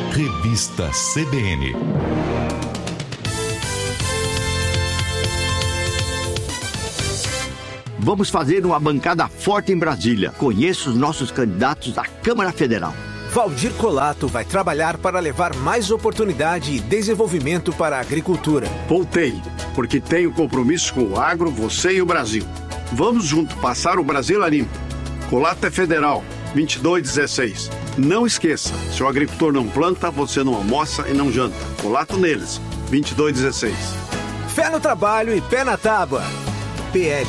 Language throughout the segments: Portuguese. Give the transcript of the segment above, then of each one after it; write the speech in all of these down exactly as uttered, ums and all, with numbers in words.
Revista C B N. Vamos fazer uma bancada forte em Brasília. Conheço os nossos candidatos à Câmara Federal. Valdir Colato vai trabalhar para levar mais oportunidade e desenvolvimento para a agricultura. Voltei, porque tenho compromisso com o agro, você e o Brasil. Vamos junto passar o Brasil a limpo. Colato é federal, vinte e dois dezesseis. Não esqueça, se o agricultor não planta, você não almoça e não janta. Colato neles, vinte e dois dezesseis. Fé no trabalho e pé na tábua. P L.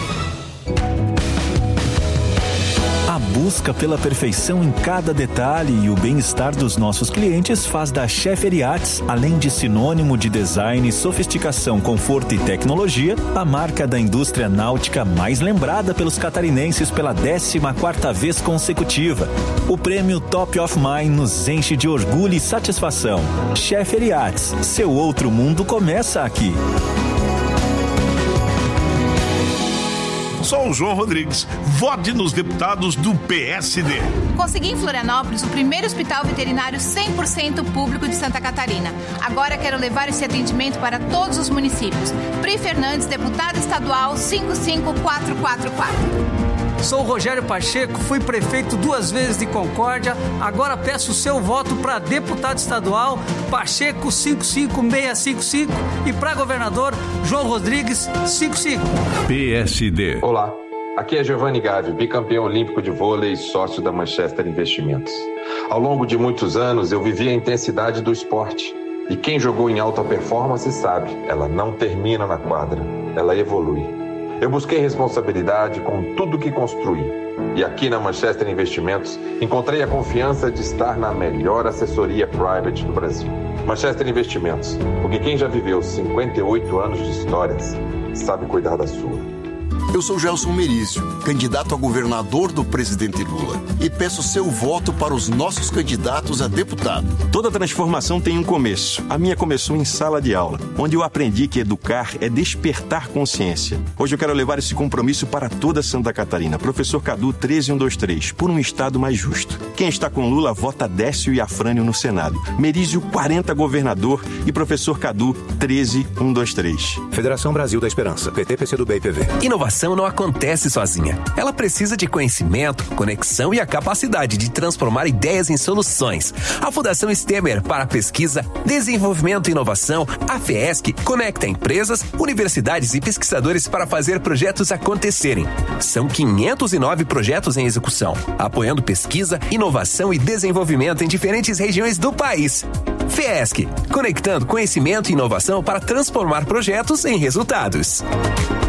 A busca pela perfeição em cada detalhe e o bem-estar dos nossos clientes faz da Scheffer Yachts, além de sinônimo de design, sofisticação, conforto e tecnologia, a marca da indústria náutica mais lembrada pelos catarinenses pela décima quarta vez consecutiva. O prêmio Top of Mind nos enche de orgulho e satisfação. Scheffer Yachts, seu outro mundo começa aqui. Sou o João Rodrigues. Vote nos deputados do P S D. Consegui em Florianópolis o primeiro hospital veterinário cem por cento público de Santa Catarina. Agora quero levar esse atendimento para todos os municípios. Pri Fernandes, deputada estadual cinco cinco quatro quatro quatro. Sou o Rogério Pacheco, fui prefeito duas vezes de Concórdia, agora peço o seu voto para deputado estadual Pacheco cinco cinco seis cinco cinco e para governador João Rodrigues cinco cinco. P S D. Olá, aqui é Giovanni Gavi, bicampeão olímpico de vôlei e sócio da Manchester Investimentos. Ao longo de muitos anos eu vivi a intensidade do esporte e quem jogou em alta performance sabe, ela não termina na quadra, ela evolui. Eu busquei responsabilidade com tudo que construí. E aqui na Manchester Investimentos, encontrei a confiança de estar na melhor assessoria private do Brasil. Manchester Investimentos, porque quem já viveu cinquenta e oito anos de histórias, sabe cuidar da sua. Eu sou Gelson Merício, candidato a governador do presidente Lula, e peço seu voto para os nossos candidatos a deputado. Toda transformação tem um começo. A minha começou em sala de aula, onde eu aprendi que educar é despertar consciência. Hoje eu quero levar esse compromisso para toda Santa Catarina. Professor Cadu treze um dois três, por um estado mais justo. Quem está com Lula vota Décio e Afrânio no Senado. Merício quarenta governador e professor Cadu treze um dois três. Federação Brasil da Esperança, P T, P C do B e P V. Inovação não acontece sozinha. Ela precisa de conhecimento, conexão e a capacidade de transformar ideias em soluções. A Fundação Stemmer para Pesquisa, Desenvolvimento e Inovação, a FESC, conecta empresas, universidades e pesquisadores para fazer projetos acontecerem. São quinhentos e nove projetos em execução, apoiando pesquisa, inovação e desenvolvimento em diferentes regiões do país. FESC, conectando conhecimento e inovação para transformar projetos em resultados.